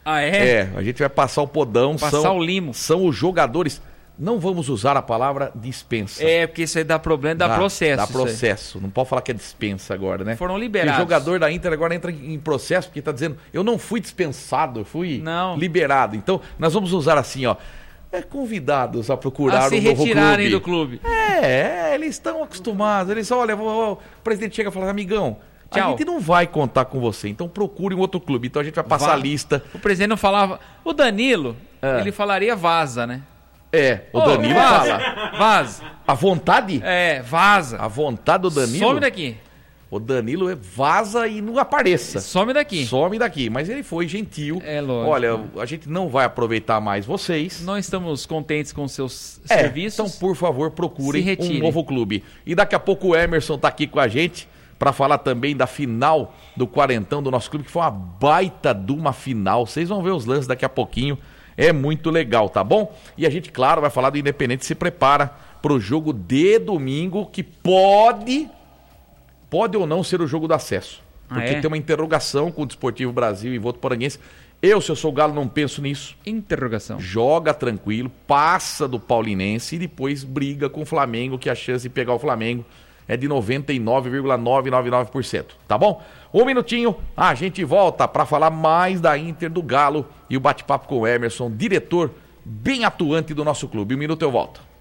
Ah, é? A gente vai passar o podão. Passar o limo. São os jogadores. Não vamos usar a palavra dispensa. Porque isso aí dá problema, dá processo. Dá processo. Não pode falar que é dispensa agora, né? Foram liberados. E o jogador da Inter agora entra em processo porque está dizendo, eu não fui dispensado, eu fui liberado. Então, nós vamos usar assim, ó. Convidados a procurar um novo clube. A se retirarem do clube. Eles estão acostumados. Eles, olha, o presidente chega e fala, amigão, tchau. A gente não vai contar com você, então procure um outro clube. Então a gente vai passar a lista. O presidente não falava... O Danilo, ele falaria vaza, né? O Danilo fala. Vaza. A vontade? Vaza. A vontade do Danilo? Some daqui. O Danilo vaza e não apareça. Some daqui. Some daqui. Mas ele foi gentil. Lógico. Olha, a gente não vai aproveitar mais vocês. Não estamos contentes com os seus serviços. Então, por favor, procurem um novo clube. E daqui a pouco o Emerson tá aqui com a gente para falar também da final do quarentão do nosso clube, que foi uma baita de uma final. Vocês vão ver os lances daqui a pouquinho. É muito legal, tá bom? E a gente, claro, vai falar do Independente, se prepara pro jogo de domingo, que pode ou não ser o jogo do acesso. Porque tem uma interrogação com o Desportivo Brasil e Votuporanguense. Se eu sou o Galo, não penso nisso. Interrogação. Joga tranquilo, passa do Paulinense e depois briga com o Flamengo, que a chance de pegar o Flamengo é de 99,999%. Tá bom? Um minutinho, a gente volta para falar mais da Inter do Galo e o bate-papo com o Emerson, diretor bem atuante do nosso clube. Um minuto eu volto.